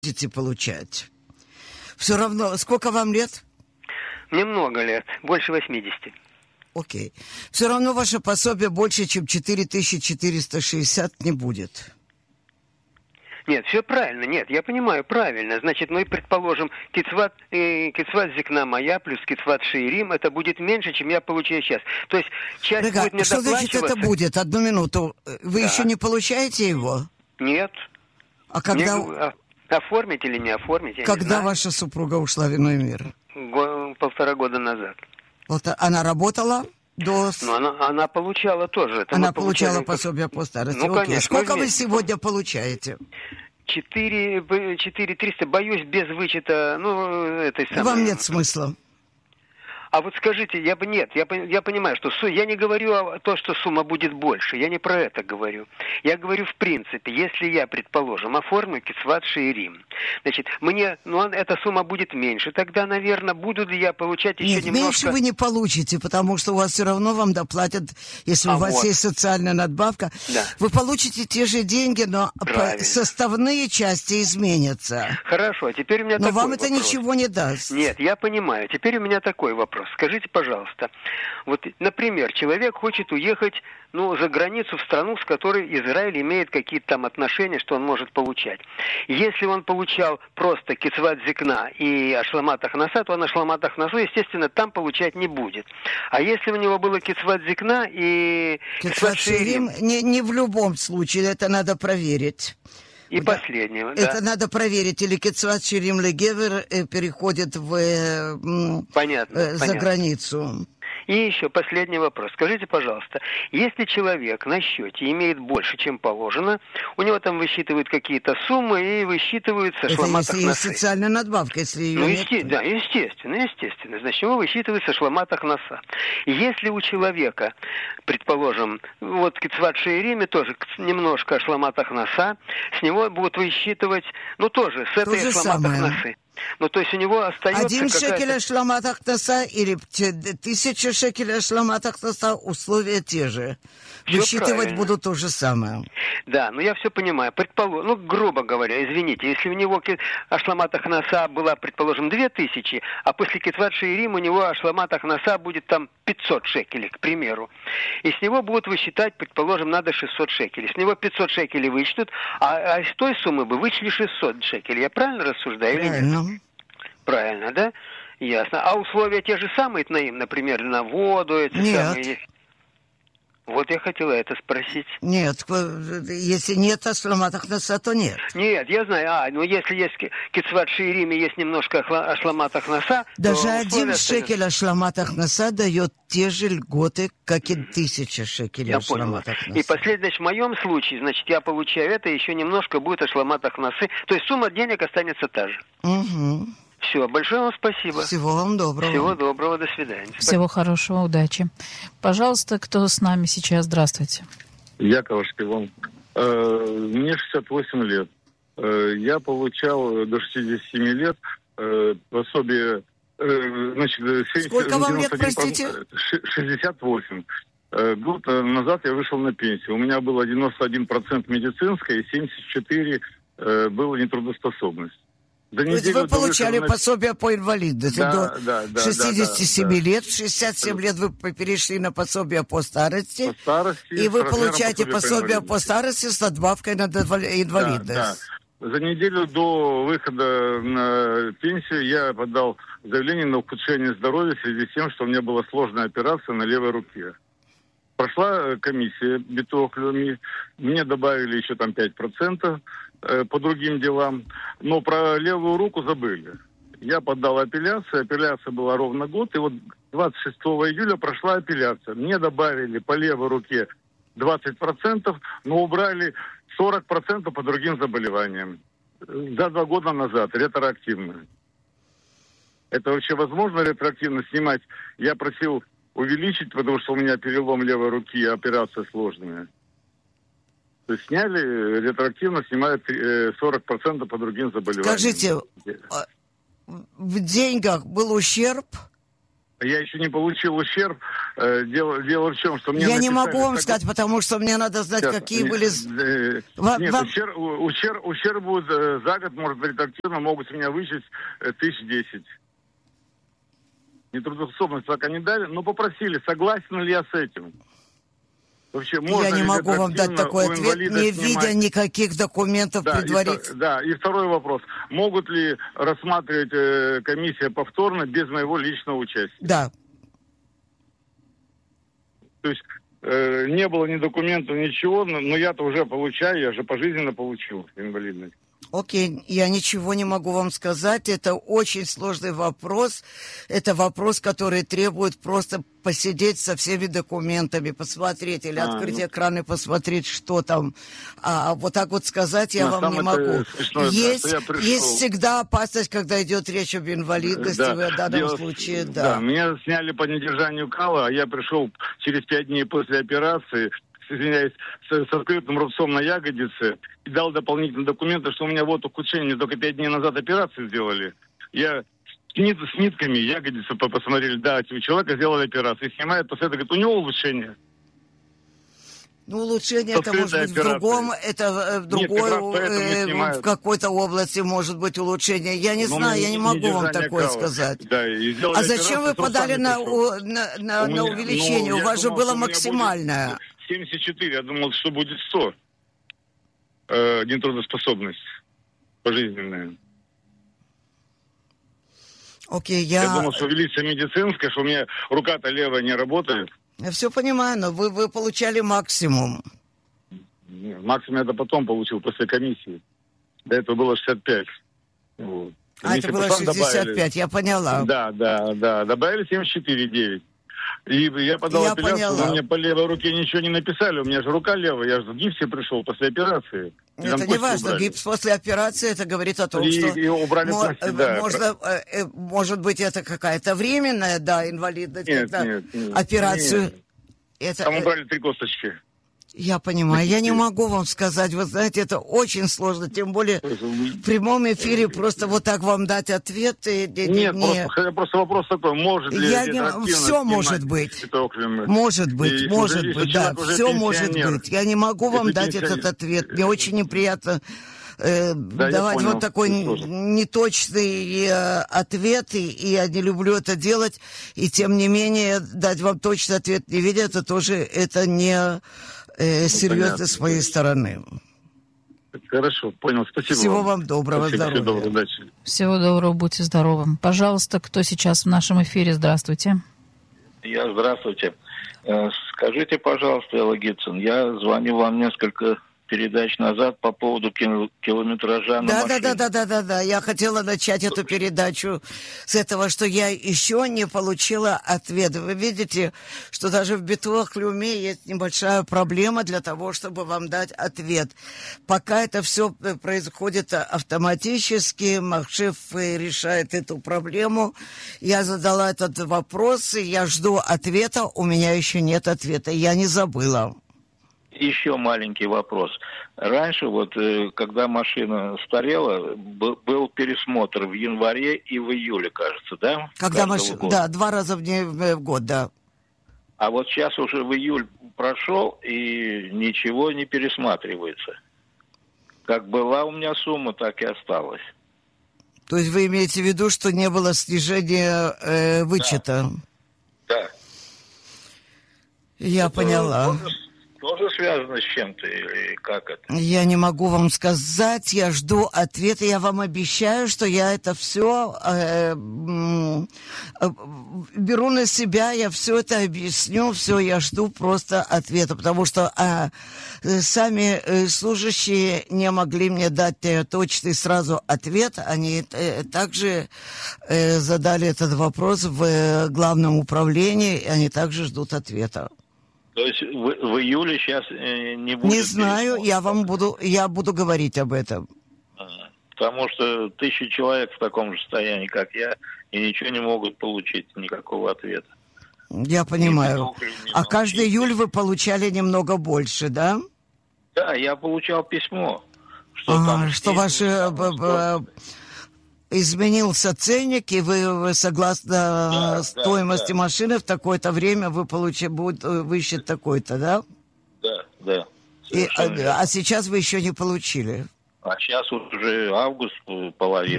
будете получать. Все равно, сколько вам лет? Мне много лет, больше 80. Окей. Все равно ваше пособие больше, чем 4460 не будет. Нет, все правильно, нет, я понимаю, правильно. Значит, мы предположим, кицват зикна моя плюс кицват шеирим, это будет меньше, чем я получаю сейчас. То есть часть Рега, будет мне что значит это будет? Одну минуту. Вы еще не получаете его? Нет. А когда... Мне оформить или не оформить, я когда не знаю. ваша супруга ушла в иной мир? 1,5 года назад. Вот она работала? Но она получала тоже. Это она получала пособие по старости. Ну, окей. конечно. Сколько вы сегодня получаете? 4300, боюсь, без вычета, этой самой... Вам нет смысла. А вот скажите, я понимаю, что я не говорю о том, что сумма будет больше, я не про это говорю. Я говорю в принципе, если я, предположим, оформлю кицват шеирим, значит, мне, эта сумма будет меньше, тогда, наверное, буду ли я получать еще нет, немножко... меньше вы не получите, потому что у вас все равно вам доплатят, если у вас есть социальная надбавка, да. Вы получите те же деньги, но составные части изменятся. Хорошо, а теперь у меня но такой вам это вопрос. ничего не даст. Нет, я понимаю. Теперь у меня такой вопрос. Скажите, пожалуйста, вот, например, человек хочет уехать, за границу в страну, с которой Израиль имеет какие-то там отношения, что он может получать. Если он получал просто кицват зикна и ашламат ахнаса, то он ашламат ахнасу, естественно, там получать не будет. А если у него было кицват зикна и кицват шеирим, не в любом случае, это надо проверить. И последнего, да. Это надо проверить, или кицват шеирим легевер переходит за границу. И еще последний вопрос. Скажите, пожалуйста, если человек на счете имеет больше, чем положено, у него там высчитывают какие-то суммы и высчитываются шламат ахнасы. Это если есть социальная надбавка, если ее нет. Да, естественно. Значит, его высчитывается шламат ахнаса. Если у человека, предположим, вот кицват шеириме тоже немножко шламат ахнаса, с него будут высчитывать, тоже с этой шламат ахнасы. То есть у него остается 1 шекель ашламат ахнаса или 1000 шекелей ашламат ахнаса, условия те же. Высчитывать будут то же самое. Да, я все понимаю. Грубо говоря, извините, если у него ашламат ахнаса была, предположим, 2000, а после кицват шеирим у него ашламат ахнаса будет там 500 шекелей, к примеру. И с него будут высчитать, предположим, надо 600 шекелей. С него 500 шекелей вычтут, а из той суммы бы вычли 600 шекелей. Я правильно рассуждаю или нет? Правильно, да? Ясно. А условия те же самые, например, на воду, самые... Вот я хотела это спросить. Нет, если нет ашламат ахнаса, то нет. Нет, я знаю. Если есть кицват шеириме, есть немножко ашламат ахнаса... Даже 1 шекель ашламат ахнаса дает те же льготы, как и 1000 шекелей ашламат ахнаса. И последний, в моем случае, значит, я получаю это, еще немножко будет ашламат ахнасы. То есть сумма денег останется та же. Угу. Все, большое вам спасибо. Всего вам доброго. Всего доброго, до свидания. Всего хорошего, удачи. Пожалуйста, кто с нами сейчас? Здравствуйте. Яков Шпивон. Мне 68 лет. Я получал до 67 лет пособие... Сколько вам лет, простите? 68. Год назад я вышел на пенсию. У меня было 91% медицинская и 74% было нетрудоспособность. То есть вы получали пособие по инвалидности до 67 лет. В 67 лет вы перешли на пособие по старости. И вы получаете пособие по старости с надбавкой на инвалидность. Да. За неделю до выхода на пенсию я подал заявление на ухудшение здоровья в связи с тем, что у меня была сложная операция на левой руке. Прошла комиссия битохлюми, мне добавили еще там 5%. По другим делам, но про левую руку забыли. Я подал апелляцию, апелляция была ровно год, и вот 26 июля прошла апелляция. Мне добавили по левой руке 20%, но убрали 40% по другим заболеваниям. За 2 года назад, ретроактивно. Это вообще возможно ретроактивно снимать? Я просил увеличить, потому что у меня перелом левой руки, и операция сложная. То есть сняли, ретроактивно снимают 40% по другим заболеваниям. Скажите, в деньгах был ущерб? Я еще не получил ущерб. Дело в чем, что мне... Я не могу вам сказать, потому что мне надо знать, сейчас, какие были... Нет, ущерб будет за год, может быть, активно могут с меня вычесть 1010. Нетрудоспособность пока не дали, но попросили, согласен ли я с этим. Вообще, можно я не могу вам дать такой ответ, не видя никаких документов предварительно. Да, и второй вопрос. Могут ли рассматривать комиссия повторно без моего личного участия? Да. То есть не было ни документов, ничего, но я-то уже получаю, я же пожизненно получил инвалидность. Окей, я ничего не могу вам сказать. Это очень сложный вопрос. Это вопрос, который требует просто посидеть со всеми документами, посмотреть или открыть экран и посмотреть, что там. А вот так вот сказать я вам не могу. Есть всегда опасность, когда идет речь об инвалидности, в данном случае, да. Меня сняли по недержанию кала, а я пришел через 5 дней после операции, извиняюсь, с открытым рубцом на ягодице, и дал дополнительные документы, что у меня вот ухудшение, мне только 5 дней назад операцию сделали. Я с нитками ягодицы посмотрели, да, у человека сделали операцию, и снимают, после этого говорит, у него улучшение. Ну, улучшение это может быть в другом, это в другой, в какой-то области может быть улучшение. Я не знаю, я не могу вам такое сказать. Да, а зачем вы подали на увеличение? У вас же было максимальное. 74, я думал, что будет 100. Нетрудоспособность пожизненная. Окей, я думал, что увеличится медицинская, что у меня рука-то левая не работает. Я все понимаю, но вы получали максимум. Максимум я это потом получил, после комиссии. До этого было 65. Вот. Это было 65, добавили. Я поняла. Да, добавили 74,9. И я подал апелляцию, но мне по левой руке ничего не написали. У меня же рука левая, я же в гипсе пришел после операции. Это не важно, гипс после операции, это говорит о том, что... И убрали кости, да. Может быть, это какая-то временная, инвалидность, нет, операцию... Нет. Там убрали 3 косточки. Я понимаю, я не могу вам сказать, вы знаете, это очень сложно, тем более в прямом эфире просто вот так вам дать ответ. Нет, просто вопрос такой, может ли все может быть. Может быть, да, все может быть. Я не могу вам дать этот ответ, мне очень неприятно давать вот такой неточный ответ, и я не люблю это делать, и тем не менее дать вам точный ответ не видя, это тоже это не... серьезно с моей стороны. Хорошо, понял. Спасибо. Всего вам доброго, здоровья. Всего доброго, удачи. Всего доброго, будьте здоровы. Пожалуйста, кто сейчас в нашем эфире? Здравствуйте. Здравствуйте. Скажите, пожалуйста, Элла Гитсон, я звоню вам несколько передач назад по поводу километража на машине. Да. Я хотела начать эту передачу с этого, что я еще не получила ответа. Вы видите, что даже в Битуах Леуми есть небольшая проблема для того, чтобы вам дать ответ. Пока это все происходит автоматически, Махшев решает эту проблему. Я задала этот вопрос, и я жду ответа. У меня еще нет ответа. Я не забыла. Еще маленький вопрос. Раньше, когда машина старела, был пересмотр в январе и в июле, кажется, да? Когда машина, да, 2 раза в год, да. А вот сейчас уже в июль прошел, и ничего не пересматривается. Как была у меня сумма, так и осталась. То есть вы имеете в виду, что не было снижения вычета? Да. Я поняла. Тоже связано с чем-то или как это? Я не могу вам сказать, я жду ответа, я вам обещаю, что я это все беру на себя, я все это объясню, все, я жду просто ответа, потому что сами служащие не могли мне дать точный сразу ответ, они также задали этот вопрос в главном управлении, и они также ждут ответа. То есть в июле сейчас не будет? Не знаю, я буду говорить об этом. Потому что 1000 человек в таком же состоянии, как я, и ничего не могут получить, никакого ответа. Я понимаю. А каждый июль вы получали немного больше, да? Да, я получал письмо. Что ваши... изменился ценник, и вы согласно стоимости машины в такое-то время вы будет высчет такой-то, да? Да. А сейчас вы еще не получили? А сейчас уже август, половина.